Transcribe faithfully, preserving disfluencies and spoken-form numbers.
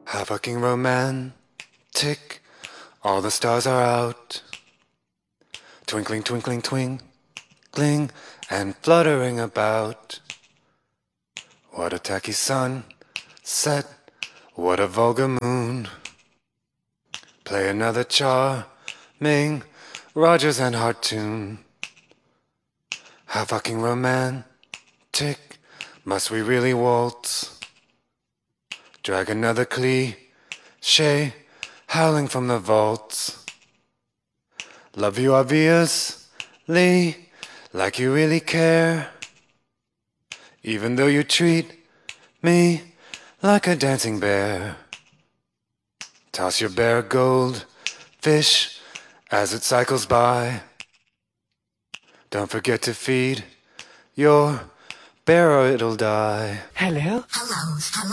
How fucking romantic, all the stars are out, twinkling, twinkling, twinkling, and fluttering about. What a tacky sunset, what a vulgar moon. Play another charming Rogers and Hart tune. How fucking romantic, must we really waltz? Drag another cliche, howling from the vaults. Love you obviously, like you really care, even though you treat me like a dancing bear. Toss your bare gold fish as it cycles by. Don't forget to feed your bear or it'll die. Hello? Hello, hello.